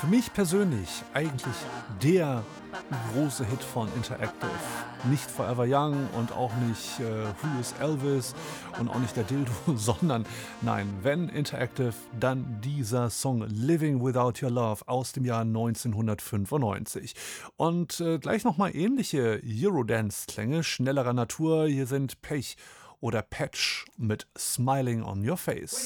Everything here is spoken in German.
Für mich persönlich eigentlich der große Hit von Interactive. Nicht Forever Young und auch nicht Who is Elvis und auch nicht der Dildo, sondern nein, wenn Interactive, dann dieser Song Living Without Your Love aus dem Jahr 1995. Und gleich nochmal ähnliche Eurodance-Klänge schnellerer Natur. Hier sind Pech oder Patch mit Smiling on Your Face.